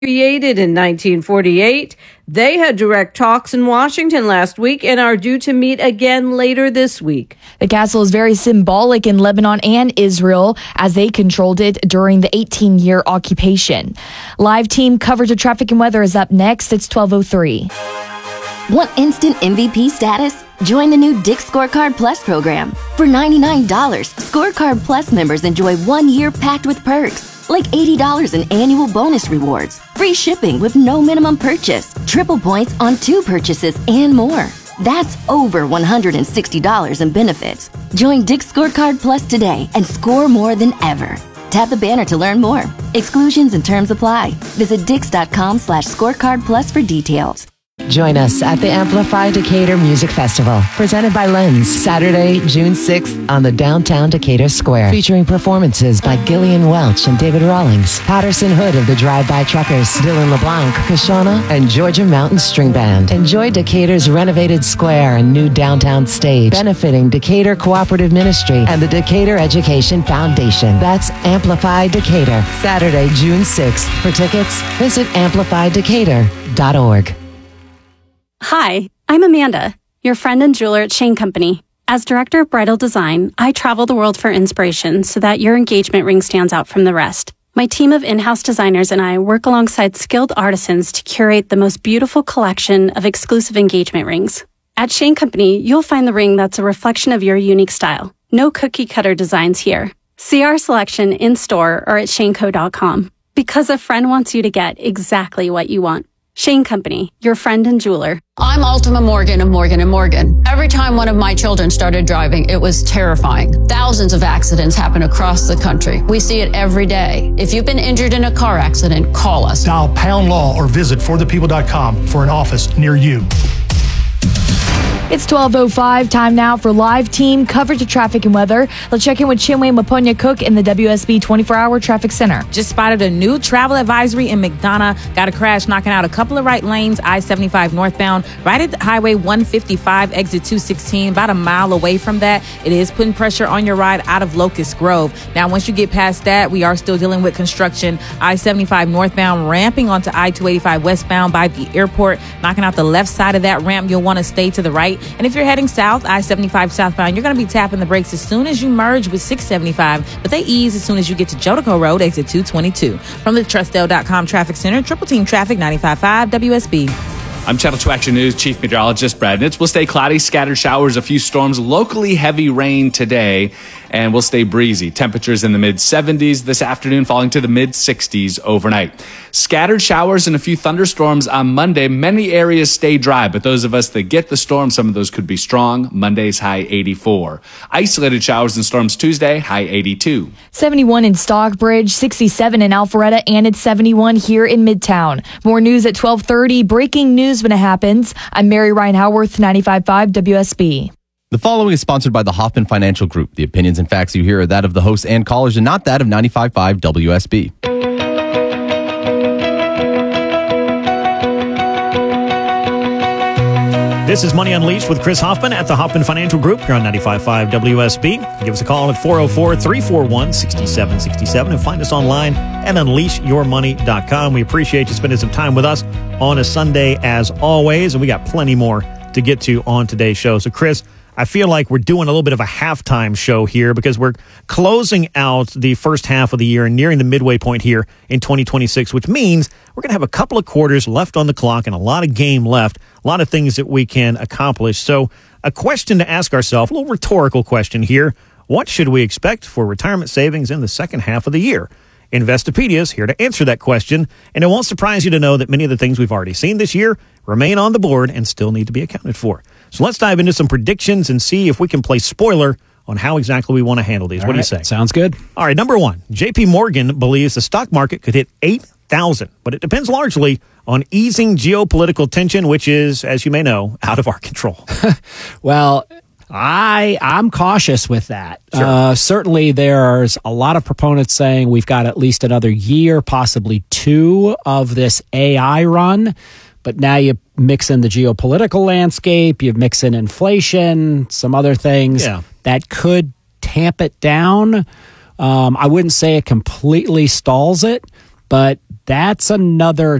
Created in 1948, they had direct talks in Washington last week and are due to meet again later this week. The castle is very symbolic in Lebanon and Israel as they controlled it during the 18-year occupation. Live team coverage of traffic and weather is up next. It's 12:03. Want instant MVP status? Join the new Dick's Scorecard Plus program. For $99, Scorecard Plus members enjoy 1 year packed with perks, like $80 in annual bonus rewards, free shipping with no minimum purchase, triple points on 2 purchases, and more. That's over $160 in benefits. Join Dick's Scorecard Plus today and score more than ever. Tap the banner to learn more. Exclusions and terms apply. Visit dix.com/scorecard plus for details. Join us at the Amplify Decatur Music Festival, presented by Lens, Saturday, June 6th on the downtown Decatur Square, featuring performances by Gillian Welch and David Rawlings, Patterson Hood of the Drive-By Truckers, Dylan LeBlanc, Kashana, and Georgia Mountain String Band. Enjoy Decatur's renovated square and new downtown stage, benefiting Decatur Cooperative Ministry and the Decatur Education Foundation. That's Amplify Decatur, Saturday, June 6th. For tickets, visit amplifydecatur.org. Hi, I'm Amanda, your friend and jeweler at Shane Company. As director of bridal design, I travel the world for inspiration so that your engagement ring stands out from the rest. My team of in-house designers and I work alongside skilled artisans to curate the most beautiful collection of exclusive engagement rings. At Shane Company, you'll find the ring that's a reflection of your unique style. No cookie-cutter designs here. See our selection in-store or at shaneco.com. Because a friend wants you to get exactly what you want. Shane Company, your friend and jeweler. I'm Ultima Morgan of Morgan & Morgan. Every time one of my children started driving, it was terrifying. Thousands of accidents happen across the country. We see it every day. If you've been injured in a car accident, call us. Dial pound law or visit forthepeople.com for an office near you. It's 12:05. Time now for live team coverage of traffic and weather. Let's check in with Chinwe Maponya-Cook in the WSB 24-hour traffic center. Just spotted a new travel advisory in McDonough. Got a crash knocking out a couple of right lanes, I-75 northbound, right at Highway 155, exit 216, about a mile away from that. It is putting pressure on your ride out of Locust Grove. Now, once you get past that, we are still dealing with construction. I-75 northbound, ramping onto I-285 westbound by the airport, knocking out the left side of that ramp. You'll want to stay to the right. And if you're heading south, I-75 southbound, you're going to be tapping the brakes as soon as you merge with 675, but they ease as soon as you get to Jodico Road, exit 222. From the Trustdale.com Traffic Center, Triple Team Traffic 95.5 WSB. I'm Channel 2 Action News Chief Meteorologist Brad Nitz. We'll stay cloudy, scattered showers, a few storms, locally heavy rain today, and we'll stay breezy. Temperatures in the mid-70s this afternoon, falling to the mid-60s overnight. Scattered showers and a few thunderstorms on Monday. Many areas stay dry, but those of us that get the storm, some of those could be strong. Monday's high 84. Isolated showers and storms Tuesday, high 82. 71 in Stockbridge, 67 in Alpharetta, and it's 71 here in Midtown. More news at 12:30. Breaking news when it happens. I'm Mary Ryan Howarth, 95.5 WSB. The following is sponsored by the Hoffman Financial Group. The opinions and facts you hear are that of the hosts and callers and not that of 95.5 WSB. This is Money Unleashed with Chris Hoffman at the Hoffman Financial Group here on 95.5 WSB. Give us a call at 404-341-6767 and find us online at unleashyourmoney.com. We appreciate you spending some time with us on a Sunday as always, and we got plenty more to get to on today's show. So, Chris, I feel like we're doing a little bit of a halftime show here because we're closing out the first half of the year and nearing the midway point here in 2026, which means we're going to have a couple of quarters left on the clock and a lot of game left, a lot of things that we can accomplish. So a question to ask ourselves, a little rhetorical question here. What should we expect for retirement savings in the second half of the year? Investopedia is here to answer that question, and it won't surprise you to know that many of the things we've already seen this year remain on the board and still need to be accounted for. So let's dive into some predictions and see if we can play spoiler on how exactly we want to handle these. What do you say? Sounds good. All right, number one, JP Morgan believes the stock market could hit 8,000, but it depends largely on easing geopolitical tension, which is, as you may know, out of our control. Well, I'm cautious with that. Sure. Certainly, there's a lot of proponents saying we've got at least another year, possibly two, of this AI run. But now you mix in the geopolitical landscape, you mix in inflation, some other things that could tamp it down. I wouldn't say it completely stalls it, but that's another